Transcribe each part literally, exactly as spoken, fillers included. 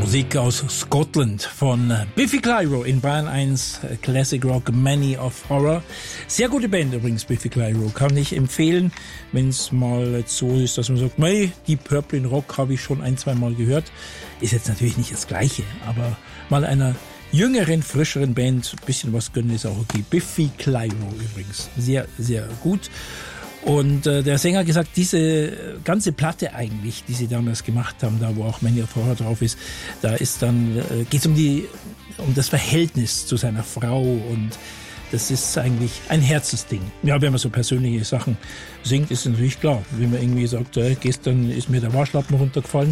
Musik aus Scotland von Biffy Clyro in Bayern eins, Classic Rock, Many of Horror. Sehr gute Band übrigens, Biffy Clyro. Kann ich empfehlen, wenn es mal jetzt so ist, dass man sagt, mei, die Purple in Rock habe ich schon ein, zwei Mal gehört. Ist jetzt natürlich nicht das Gleiche, aber mal einer jüngeren, frischeren Band ein bisschen was gönnen ist auch okay. Biffy Clyro übrigens. Sehr, sehr gut. Und äh, der Sänger hat gesagt, diese ganze Platte eigentlich, die sie damals gemacht haben, da wo auch Many of Horror drauf ist, da ist dann, äh, geht's um die, um das Verhältnis zu seiner Frau und das ist eigentlich ein Herzensding. Ja, wenn man so persönliche Sachen singt, ist natürlich klar. Wenn man irgendwie sagt, äh, gestern ist mir der Waschlappen runtergefallen,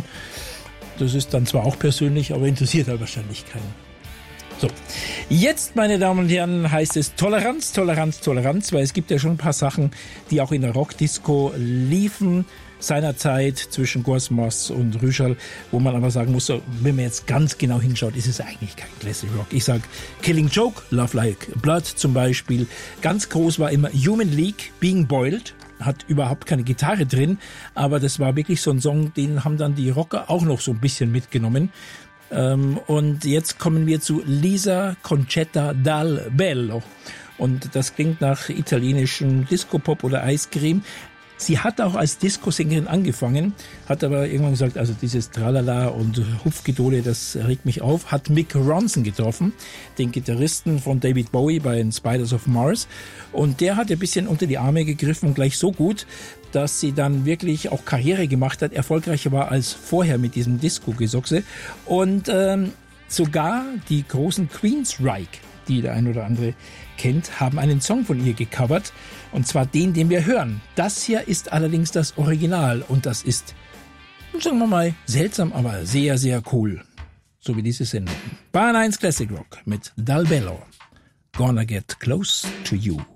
das ist dann zwar auch persönlich, aber interessiert halt wahrscheinlich keinen. So, jetzt, meine Damen und Herren, heißt es Toleranz, Toleranz, Toleranz, weil es gibt ja schon ein paar Sachen, die auch in der Rockdisco liefen seinerzeit zwischen Gorsmos und Rüschel, wo man aber sagen muss, wenn man jetzt ganz genau hinschaut, ist es eigentlich kein Classic Rock. Ich sag Killing Joke, Love Like Blood zum Beispiel. Ganz groß war immer Human League, Being Boiled. Hat überhaupt keine Gitarre drin, aber das war wirklich so ein Song, den haben dann die Rocker auch noch so ein bisschen mitgenommen. Ähm, und jetzt kommen wir zu Lisa Concetta dal Bello. Und das klingt nach italienischem Disco-Pop oder Eiscreme. Sie hat auch als Disco-Sängerin angefangen, hat aber irgendwann gesagt, also dieses Tralala und Hupfgedole, das regt mich auf, hat Mick Ronson getroffen, den Gitarristen von David Bowie bei den Spiders of Mars. Und der hat ein bisschen unter die Arme gegriffen, gleich so gut, dass sie dann wirklich auch Karriere gemacht hat, erfolgreicher war als vorher mit diesem Disco-Gesochse. Und ähm, sogar die großen Queensryche, die der ein oder andere kennt, haben einen Song von ihr gecovert. Und zwar den, den wir hören. Das hier ist allerdings das Original. Und das ist, sagen wir mal, seltsam, aber sehr, sehr cool. So wie diese Sendung. Bayern eins Classic Rock mit Dal Bello. Gonna Get Close to You.